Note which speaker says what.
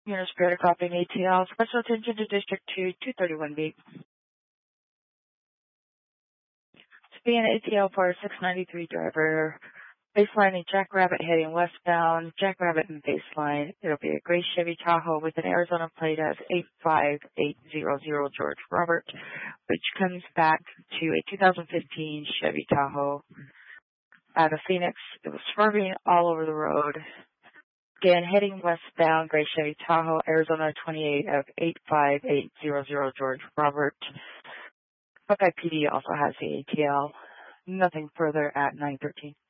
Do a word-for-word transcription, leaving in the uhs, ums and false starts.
Speaker 1: Unit Spirit copying A T L. Special attention to District two, two thirty-one B. To be an A T L for a six ninety-three driver. Baseline in Jackrabbit heading westbound. Jackrabbit and baseline. It'll be a gray Chevy Tahoe with an Arizona plate of eight five eight zero zero George Robert, which comes back to a two thousand fifteen Chevy Tahoe out of Phoenix. It was swerving all over the road. Again, heading westbound, gray Chevy Tahoe, Arizona twenty-eight of eight five eight zero zero George Robert. Buckeye P D also has the A T L. Nothing further at nine thirteen.